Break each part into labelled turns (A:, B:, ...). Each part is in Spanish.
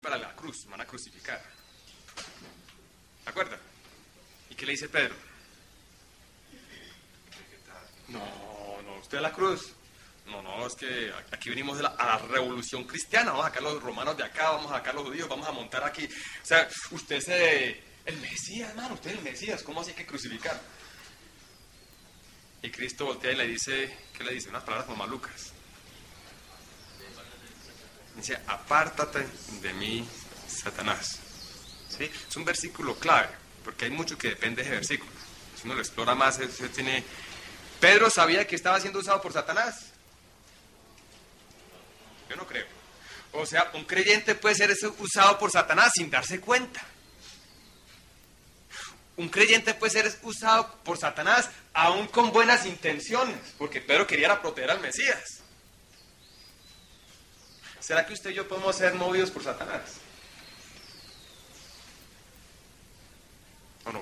A: para la cruz, me van a crucificar. ¿De acuerdo? ¿Y qué le dice Pedro? No, usted a la cruz. No, es que aquí venimos a la revolución cristiana, vamos a sacar los romanos de acá, vamos a sacar los judíos, vamos a montar aquí. O sea, usted es el Mesías, hermano, usted es el Mesías, ¿cómo así hay que crucificar? Y Cristo voltea y le dice, ¿qué le dice? Unas palabras como malucas. Dice, apártate de mí, Satanás. ¿Sí? Es un versículo clave, porque hay mucho que depende de ese versículo. Si uno lo explora más, eso tiene... ¿Pedro sabía que estaba siendo usado por Satanás? Yo no creo. O sea, un creyente puede ser usado por Satanás sin darse cuenta. Un creyente puede ser usado por Satanás aún con buenas intenciones, porque Pedro quería proteger al Mesías. ¿Será que usted y yo podemos ser movidos por Satanás? ¿O no?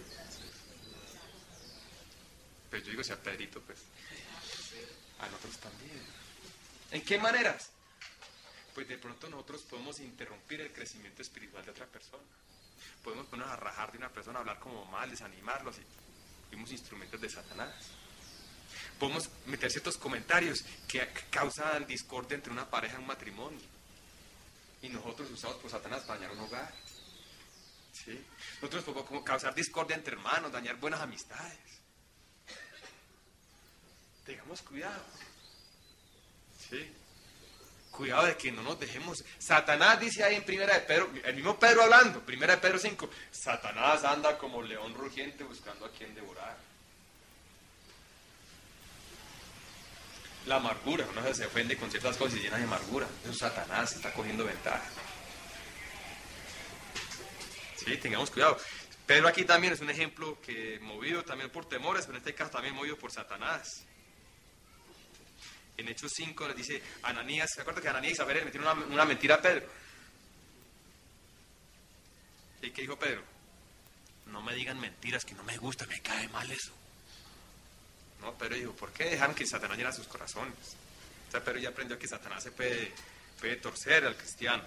A: Pues yo digo, si a Pedrito, pues. A nosotros también. ¿En qué maneras? Pues de pronto nosotros podemos interrumpir el crecimiento espiritual de otra persona. Podemos ponernos a rajar de una persona, hablar como mal, desanimarlos, y fuimos instrumentos de Satanás. Podemos meter ciertos comentarios que causan discordia entre una pareja en un matrimonio. Y nosotros usados por Satanás para dañar un hogar. ¿Sí? Nosotros podemos causar discordia entre hermanos, dañar buenas amistades. Tengamos cuidado. ¿Sí? Cuidado de que no nos dejemos. Satanás dice ahí en Primera de Pedro, el mismo Pedro hablando, Primera de Pedro 5, Satanás anda como león rugiente buscando a quien devorar. La amargura, uno se ofende con ciertas cosas y llena de amargura. Eso es Satanás, está cogiendo ventaja. Sí, tengamos cuidado. Pedro aquí también es un ejemplo que movido también por temores, pero en este caso también movido por Satanás. En Hechos 5 les dice, Ananías, ¿se acuerdan que Ananías y Isabel le metieron una mentira a Pedro? ¿Y qué dijo Pedro? No me digan mentiras, que no me gusta, me cae mal eso. No, Pedro dijo, ¿por qué dejaron que Satanás llenara sus corazones? O sea, Pedro ya aprendió que Satanás se puede torcer al cristiano.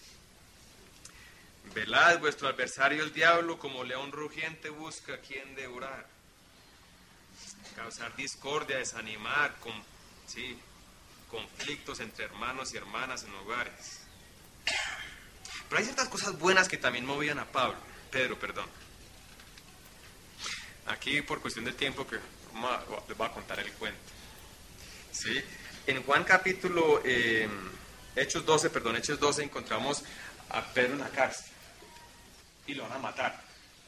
A: Velad, vuestro adversario el diablo, como león rugiente busca a quien devorar. Causar discordia, desanimar, sí, conflictos entre hermanos y hermanas en hogares. Pero hay ciertas cosas buenas que también movían a Pedro. Aquí por cuestión de tiempo que les voy a contar el cuento. ¿Sí? En Juan capítulo, Hechos 12 encontramos a Pedro en la cárcel y lo van a matar.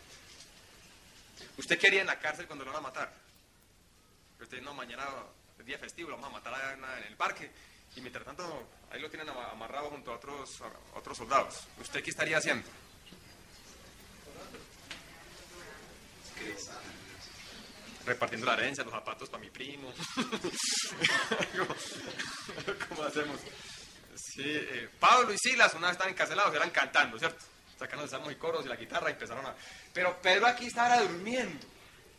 A: ¿Usted qué haría en la cárcel cuando lo van a matar? Usted no, mañana es día festivo, lo vamos a matar en el parque y mientras tanto ahí lo tienen amarrado junto a otros soldados. ¿Usted qué estaría haciendo? Repartiendo la herencia, los zapatos para mi primo. ¿Cómo hacemos? Sí, Pablo y Silas una vez estaban encarcelados, eran cantando, ¿cierto? Sacando los salmos y coros y la guitarra y empezaron a... Pero Pedro aquí estaba durmiendo.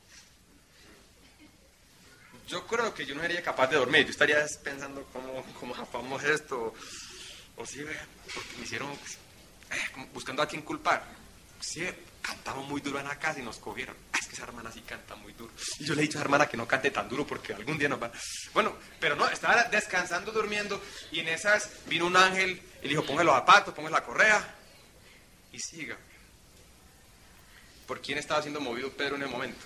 A: Yo creo que yo no sería capaz de dormir. Yo estaría pensando cómo zapamos esto. O sí, porque me hicieron... buscando a quién culpar. Sí, cantamos muy duro en la casa y nos cogieron. Es que esa hermana sí canta muy duro. Y yo le he dicho a esa hermana que no cante tan duro porque algún día nos va... Bueno, pero no, estaba descansando, durmiendo. Y en esas vino un ángel y le dijo, ponga los zapatos, ponga la correa. Y siga. ¿Por quién estaba siendo movido Pedro en el momento?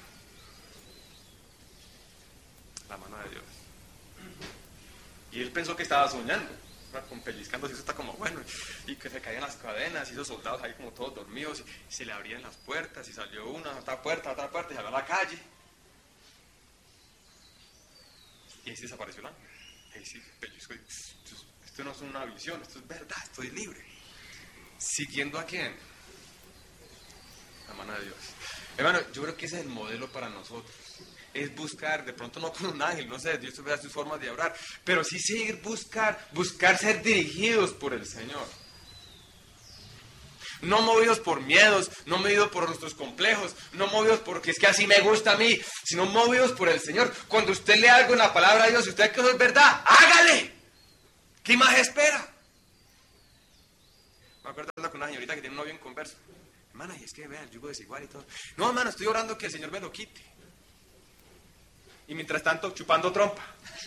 A: La mano de Dios. Y él pensó que estaba soñando, con pellizcándose, eso está como bueno, y que se caían las cadenas, y esos soldados ahí como todos dormidos, y se le abrían las puertas, y salió otra puerta, y salió a la calle. Y ahí se desapareció el ángel. Ahí sí, pellizco, esto no es una visión, esto es verdad, estoy libre. ¿Siguiendo a quién? La mano de Dios. Hermano, yo creo que ese es el modelo para nosotros. Es buscar, de pronto no con un ángel, no sé, Dios tuviera sus formas de orar, pero sí seguir buscar ser dirigidos por el Señor. No movidos por miedos, no movidos por nuestros complejos, no movidos porque es que así me gusta a mí, sino movidos por el Señor. Cuando usted lee algo en la palabra de Dios y usted ve que eso es verdad, hágale. ¿Qué más espera? Me acuerdo hablando con una señorita que tiene un novio en Converso. Hermana, y es que vea, el yugo desigual y todo. No, hermano, estoy orando que el Señor me lo quite. Y mientras tanto, chupando trompa.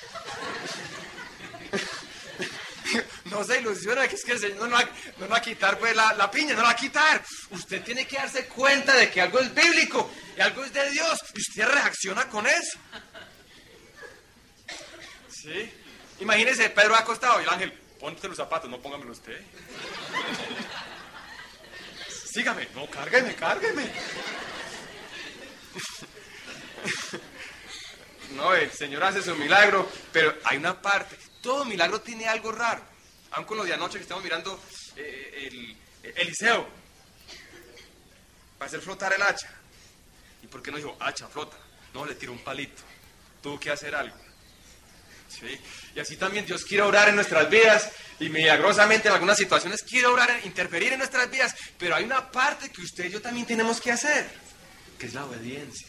A: No se ilusiona, que es que el Señor no va a quitar pues la piña, no la va a quitar. Usted tiene que darse cuenta de que algo es bíblico y algo es de Dios. Y usted reacciona con eso. ¿Sí? Imagínese, Pedro acostado y el ángel, ponte los zapatos, no póngamelo usted. Sígame. No, cárgueme. No, el Señor hace su milagro, pero hay una parte. Todo milagro tiene algo raro. Aun con lo de anoche que estamos mirando Eliseo. Para hacer flotar el hacha. ¿Y por qué no dijo hacha, flota? No, le tiró un palito. Tuvo que hacer algo. ¿Sí? Y así también Dios quiere orar en nuestras vidas y milagrosamente en algunas situaciones quiere orar, interferir en nuestras vidas, pero hay una parte que usted y yo también tenemos que hacer, que es la obediencia.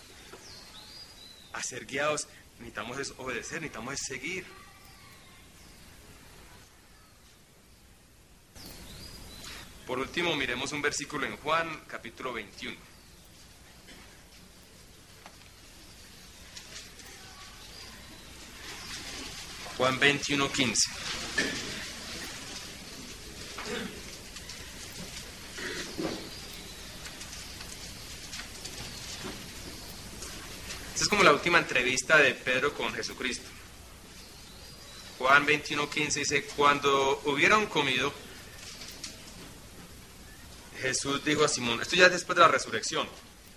A: A ser guiados necesitamos es obedecer, necesitamos es seguir. Por último, miremos un versículo en Juan, capítulo 21. Juan 21:15. Esta es como la última entrevista de Pedro con Jesucristo. Juan 21:15 dice, cuando hubieron comido, Jesús dijo a Simón, esto ya es después de la resurrección.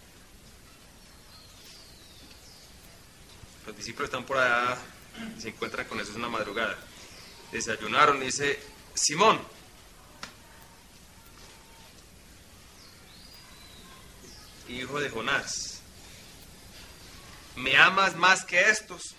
A: Los discípulos están por allá, se encuentran con Jesús una madrugada. Desayunaron y dice, Simón, hijo de Jonás, ¿me amas más que estos?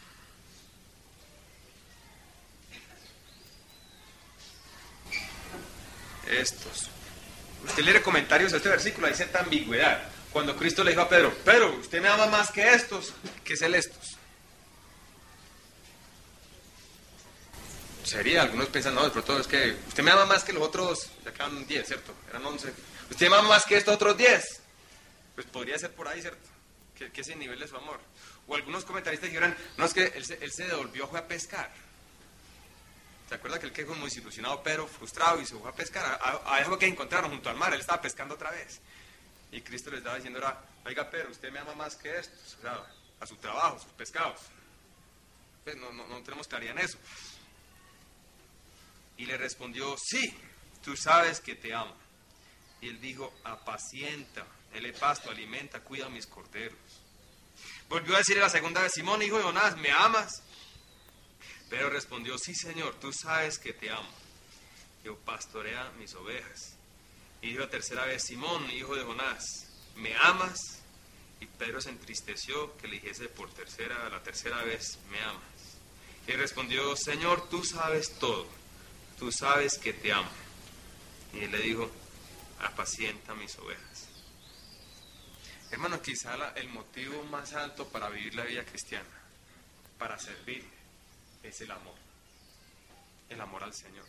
A: Estos. Usted lee comentarios a este versículo, hay cierta ambigüedad. Cuando Cristo le dijo a Pedro, Pedro, usted me ama más que estos, ¿qué es el estos? Sería, algunos piensan, no, de pronto es que usted me ama más que los otros, ya quedan 10, ¿cierto? Eran 11. Usted me ama más que estos otros 10. Pues podría ser por ahí, ¿cierto? Que ese nivel de su amor. O algunos comentaristas dijeron, no, es que él se devolvió, fue a pescar. ¿Se acuerda que él quedó muy desilusionado, pero frustrado y se fue a pescar? A eso que encontraron junto al mar, él estaba pescando otra vez. Y Cristo les estaba diciendo, oiga, Pedro, usted me ama más que estos, o sea, a su trabajo, sus pescados. Pues no tenemos claridad en eso. Y le respondió, sí, tú sabes que te amo. Y él dijo, apacienta, dele pasto, alimenta, cuida a mis corderos. Volvió a decirle la segunda vez, Simón, hijo de Jonás, ¿me amas? Pero respondió, sí, Señor, tú sabes que te amo. Yo pastorea mis ovejas. Y dijo la tercera vez, Simón, hijo de Jonás, ¿me amas? Y Pedro se entristeció que le dijese la tercera vez, ¿me amas? Y respondió, Señor, tú sabes todo, tú sabes que te amo. Y él le dijo, apacienta mis ovejas. Hermano, quizá el motivo más alto para vivir la vida cristiana, para servir, es el amor al Señor.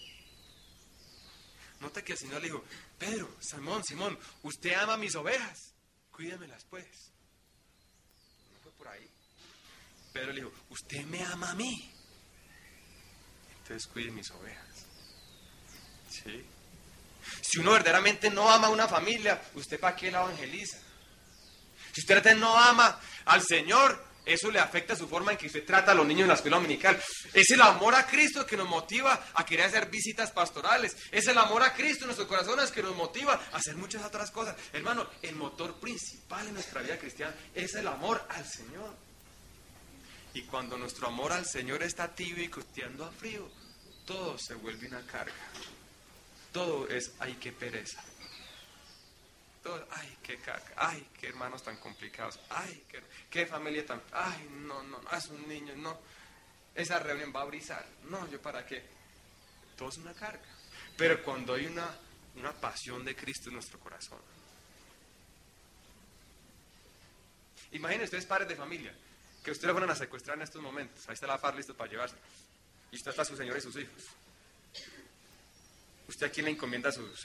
A: Nota que el Señor le dijo, Pedro, Simón, usted ama mis ovejas, cuídemelas pues. No fue por ahí. Pedro le dijo, usted me ama a mí, entonces cuide mis ovejas. ¿Sí? Si uno verdaderamente no ama a una familia, ¿usted para qué la evangeliza? Si usted no ama al Señor, eso le afecta a su forma en que usted trata a los niños en la escuela dominical. Es el amor a Cristo que nos motiva a querer hacer visitas pastorales. Es el amor a Cristo en nuestros corazones que nos motiva a hacer muchas otras cosas. Hermano, el motor principal en nuestra vida cristiana es el amor al Señor. Y cuando nuestro amor al Señor está tibio y costeando a frío, todo se vuelve una carga. Todo es, ay, qué pereza. Todo, ay, qué carga. Ay, qué hermanos tan complicados. Ay, qué familia tan... Ay, no, es un niño, no. Esa reunión va a brisar. No, ¿yo para qué? Todo es una carga. Pero cuando hay una pasión de Cristo en nuestro corazón. Imaginen ustedes, padres de familia, que ustedes van a secuestrar en estos momentos. Ahí está la FARC listo para llevarse. Y usted está su señor y sus hijos. ¿Usted a quién le encomienda su